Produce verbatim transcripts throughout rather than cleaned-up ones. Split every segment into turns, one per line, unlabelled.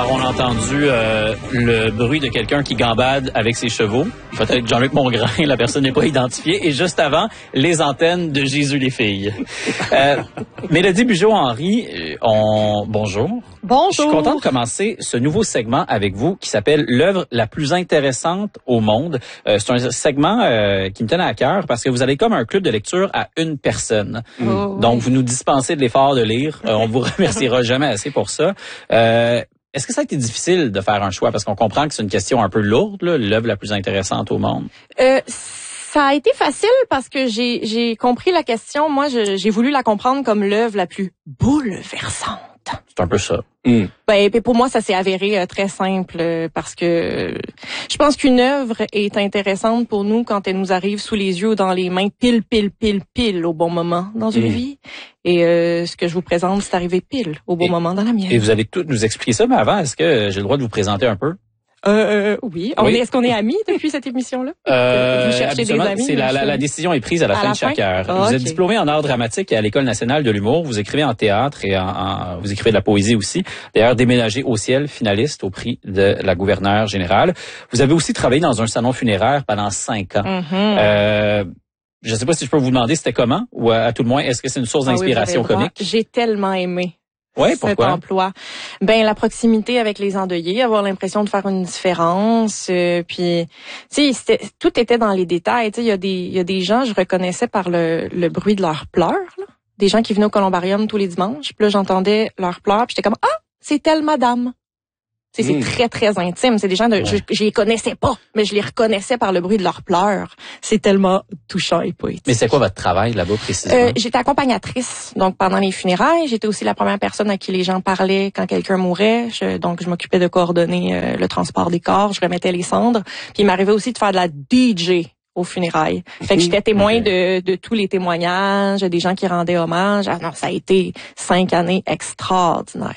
Alors, on a entendu euh, le bruit de quelqu'un qui gambade avec ses chevaux. Peut-être Jean-Luc Mongrain, la personne n'est pas identifiée. Et juste avant, les antennes de Jésus les filles. Euh, Mélodie Bugeaud-Henry, on... bonjour.
Bonjour.
Je suis content de commencer ce nouveau segment avec vous qui s'appelle l'œuvre la plus intéressante au monde. Euh, c'est un segment euh, qui me tenait à cœur parce que vous avez comme un club de lecture à une personne.
Oh,
Donc,
oui.
vous nous dispensez de l'effort de lire. Euh, on vous remerciera jamais assez pour ça. Euh, Est-ce que ça a été difficile de faire un choix? Parce qu'on comprend que c'est une question un peu lourde, là, l'œuvre la plus intéressante au monde.
Euh, ça a été facile parce que j'ai j'ai compris la question. Moi, je, j'ai voulu la comprendre comme l'œuvre la plus bouleversante.
C'est un peu ça.
Mm.
Ben, puis pour moi, ça s'est avéré euh, très simple euh, parce que euh, je pense qu'une œuvre est intéressante pour nous quand elle nous arrive sous les yeux ou dans les mains, pile, pile, pile, pile au bon moment dans une
Mm.
vie. Et euh, ce que je vous présente, c'est arrivé pile au bon
Et-
moment dans la mienne.
Et vous allez tout nous expliquer ça, mais avant, est-ce que j'ai le droit de vous présenter un peu?
Euh, euh, oui. On
Oui.
est, est-ce qu'on est amis depuis cette émission-là?
Euh,
Vous cherchez des
absolument,
amis,
c'est la, la,
je-
la décision est prise à la
À
fin
la
de chaque
fin?
heure.
Ah,
vous êtes
ok.
diplômé en art dramatique à l'École nationale de l'humour. Vous écrivez en théâtre et en, en- vous écrivez de la poésie aussi. D'ailleurs, déménagé au ciel, finaliste au prix de la gouverneure générale. Vous avez aussi travaillé dans un salon funéraire pendant cinq ans.
Mhm.
Euh, je ne sais pas si je peux vous demander c'était comment ou à, à tout le moins, est-ce que c'est une source
Ah oui, vous avez
d'inspiration
le droit.
comique?
J'ai tellement aimé
Oui,
cet
pourquoi?
emploi. Ben la proximité avec les endeuillés, avoir l'impression de faire une différence, euh, puis tu sais, c'était- tout était dans les détails. Tu sais, il y a des il y a des gens, je reconnaissais par le, le bruit de leurs pleurs, là. Des gens qui venaient au columbarium tous les dimanches, puis là j'entendais leurs pleurs, puis j'étais comme ah, c'est telle madame. Tu sais,
Mm.
c'est très, très intime. C'est des gens de, je, je les connaissais pas, mais je les reconnaissais par le bruit de leurs pleurs. C'est tellement touchant et poétique.
Mais c'est quoi votre travail là-bas précisément?
Euh, j'étais accompagnatrice, donc pendant les funérailles, j'étais aussi la première personne à qui les gens parlaient quand quelqu'un mourait. Je, donc je m'occupais de coordonner euh, le transport des corps, je remettais les cendres. Puis il m'arrivait aussi de faire de la D J aux funérailles. Fait que j'étais témoin
Ok.
de, de tous les témoignages, des gens qui rendaient hommage. Ah non, ça a été cinq années extraordinaires.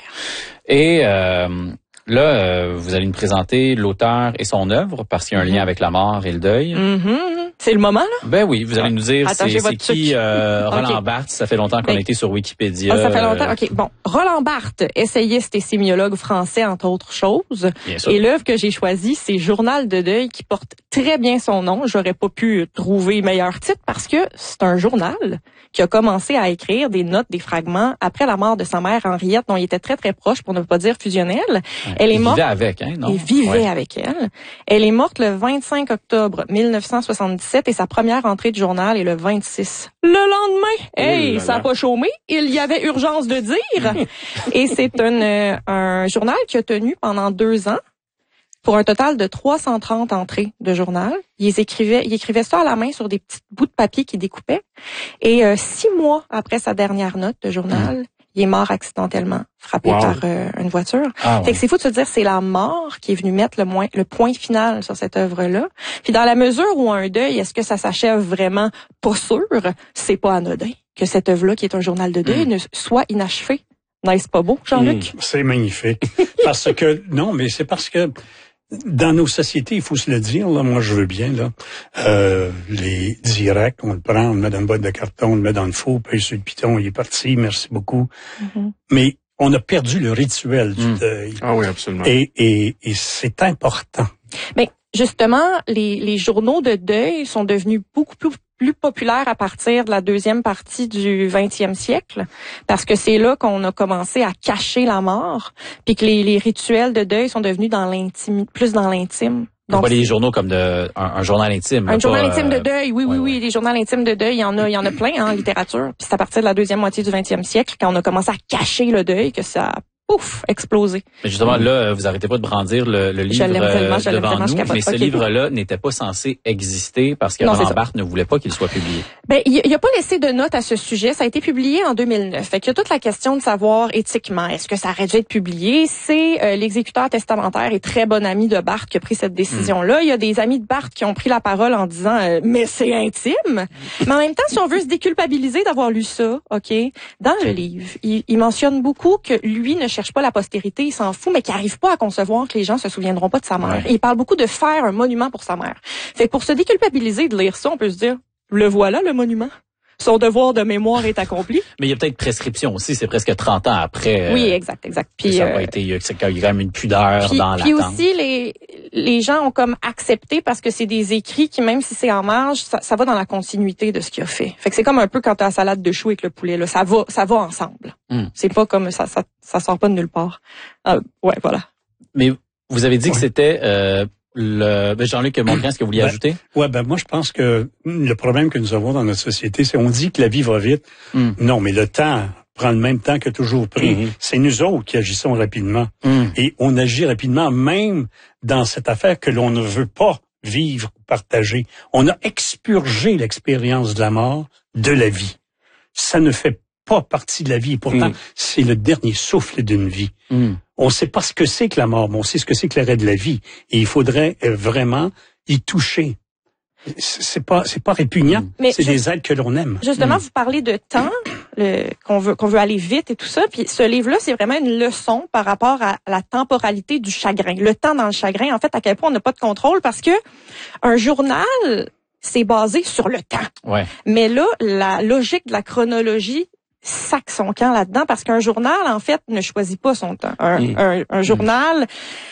Et euh, là, euh, vous allez nous présenter l'auteur et son œuvre parce qu'il y a un lien avec la mort et le deuil.
Mhm. C'est le moment, là?
Ben oui, vous allez nous dire
Attends,
c'est,
j'ai
c'est
votre
qui
truc.
euh, Roland
Ok.
Barthes. Ça fait longtemps qu'on
Ben,
a été sur Wikipédia.
Ah, ça fait longtemps.
euh,
OK, bon. Roland Barthes, essayiste et sémiologue français, entre autres choses.
Bien sûr.
Et l'œuvre que j'ai choisie, c'est Journal de deuil, qui porte très bien son nom. J'aurais pas pu trouver meilleur titre parce que c'est un journal qui a commencé à écrire des notes, des fragments après la mort de sa mère Henriette, dont il était très très proche, pour ne pas dire fusionnel.
Ouais.
Elle est
Il
morte.
vivait avec, hein, non?
Il vivait
Ouais.
avec elle. Elle est morte le vingt-cinq octobre mille neuf cent soixante-dix-sept et sa première entrée de journal est le vingt-six. Le lendemain, hey,
là
ça
là.
a pas chômé. Il y avait urgence de dire. Et c'est un, euh, un journal qui a tenu pendant deux ans pour un total de trois cent trente entrées de journal. Ils écrivaient, ils écrivaient ça à la main sur des petits bouts de papier qu'ils découpaient. Et euh, six mois après sa dernière note de journal, il est mort accidentellement, frappé
Wow.
par euh, une voiture.
Ah,
Fait
ouais.
que c'est fou de se dire c'est la mort qui est venue mettre le, moins, le point final sur cette œuvre-là. Puis dans la mesure où un deuil, est-ce que ça s'achève vraiment? Pas sûr. C'est pas anodin que cette œuvre-là, qui est un journal de deuil,
Mm.
ne soit inachevée. N'est-ce pas beau, Jean-Luc?
Mm.
C'est magnifique. Parce que, non, mais c'est parce que dans nos sociétés, il faut se le dire, là, moi je veux bien, là, euh, les directs, on le prend, on le met dans une boîte de carton, on le met dans le four, paye sur le piton, il est parti, merci beaucoup.
Mhm.
Mais on a perdu le rituel du
Mm.
deuil.
Ah oui, absolument.
Et, et, et c'est important.
Mais justement, les, les journaux de deuil sont devenus beaucoup plus, plus populaires à partir de la deuxième partie du vingtième siècle, parce que c'est là qu'on a commencé à cacher la mort, puis que les, les rituels de deuil sont devenus dans l'intime, plus dans l'intime.
Donc, pas les journaux comme de, un, un journal intime.
Un
là,
journal
pas,
intime de
euh,
deuil, oui, oui,
ouais,
oui,
ouais.
des journaux intimes de deuil, il y en a, il y en a plein hein, en littérature. Puis c'est à partir de la deuxième moitié du vingtième siècle, quand on a commencé à cacher le deuil, que ça a pouf, explosé.
Mais justement, là, vous arrêtez pas de brandir le, le livre
l'aime tellement,
euh,
je l'aime
devant
tellement, je
nous,
capote.
mais ce
Ok.
livre-là n'était pas censé exister parce que
Non, c'est
Roland
ça.
Barthes ne voulait pas qu'il soit publié.
Ben, il il a pas laissé de notes à ce sujet. Ça a été publié en deux mille neuf. Fait qu'il y a toute la question de savoir éthiquement, est-ce que ça aurait dû être publié? C'est euh, l'exécuteur testamentaire et très bon ami de Barthes qui a pris cette décision-là. Il y a des amis de Barthes qui ont pris la parole en disant euh, mais c'est intime. Mais en même temps, si on veut se déculpabiliser d'avoir lu ça, ok, dans le livre, il, il mentionne beaucoup que lui ne cherche pas la postérité, il s'en fout, mais qu'il n'arrive pas à concevoir que les gens se souviendront pas de sa mère.
Ouais.
Et il parle beaucoup de faire un monument pour sa mère. Fait que pour se déculpabiliser de lire ça, on peut se dire le voilà le monument. son devoir de mémoire est accompli.
Mais il y a peut-être prescription aussi, c'est presque trente ans après.
Oui,
euh,
exact, exact. Puis
ça a pas
euh,
été, il y a quand même une pudeur
puis,
dans
puis
l'attente.
aussi, les, les gens ont comme accepté parce que c'est des écrits qui, même si c'est en marge, ça, ça va dans la continuité de ce qu'il a fait. Fait que c'est comme un peu quand t'as la salade de choux avec le poulet, là. Ça va, ça va ensemble.
Mm.
C'est pas comme ça, ça, ça sort pas de nulle part. Euh, ouais, voilà.
Mais vous avez dit
Ouais.
que c'était euh, le ben Jean-Luc Mongrain, est-ce que vous vouliez
Ben,
ajouter?
Ouais, ben moi je pense que le problème que nous avons dans notre société, c'est on dit que la vie va vite.
Mm.
Non, mais le temps prend le même temps que toujours pris.
Mm-hmm.
C'est nous autres qui agissons rapidement.
Mm.
Et on agit rapidement, même dans cette affaire que l'on ne veut pas vivre, partager. On a expurgé l'expérience de la mort de la vie. Ça ne fait pas partie de la vie. Et pourtant,
Mm.
c'est le dernier souffle d'une vie.
Mm.
On ne sait pas ce que c'est que la mort, mais on sait ce que c'est que l'arrêt de la vie. Et il faudrait euh, vraiment y toucher. C'est pas, c'est pas répugnant.
Mais
C'est
je-
des êtres que l'on aime.
Justement,
Mm.
vous parlez de temps, le, qu'on veut qu'on veut aller vite et tout ça. Puis ce livre-là, c'est vraiment une leçon par rapport à la temporalité du chagrin, le temps dans le chagrin. En fait, à quel point on n'a pas de contrôle parce que un journal, c'est basé sur le temps.
Ouais.
Mais là, la logique de la chronologie sac son camp là-dedans parce qu'un journal, en fait, ne choisit pas son temps. Un,
Mm.
un, un journal,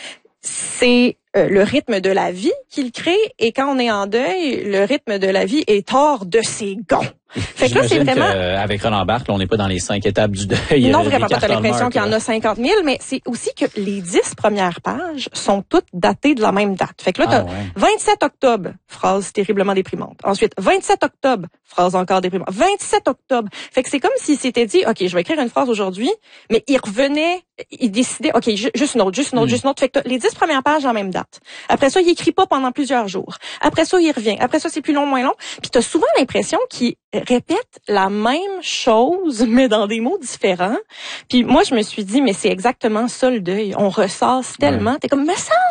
c'est euh, le rythme de la vie qu'il crée et quand on est en deuil, le rythme de la vie est hors de ses gonds. Fait que là, c'est
J'imagine
vraiment...
qu'avec Roland Barthes, là, on n'est pas dans les cinq étapes du deuil.
Non,
euh,
vraiment
des
pas. T'as
cartons
l'impression
marques,
qu'il y en
là.
a cinquante mille, mais c'est aussi que les dix premières pages sont toutes datées de la même date. Fait que là,
Ah,
t'as
ouais.
vingt-sept octobre, phrase terriblement déprimante. Ensuite, vingt-sept octobre, phrase encore déprimante. vingt-sept octobre. Fait que c'est comme s'il s'était dit, OK, je vais écrire une phrase aujourd'hui, mais il revenait, il décidait, OK, ju- juste une autre, juste une autre,
Mm.
juste une autre. Fait que t'as les dix premières pages en même date. Après ça, il écrit pas pendant plusieurs jours. Après ça, il revient. Après ça, c'est plus long, moins long. Puis t'as souvent l'impression qu'il répète la même chose, mais dans des mots différents. Puis moi, je me suis dit, mais c'est exactement ça le deuil. On ressasse tellement. T'es comme, mais ça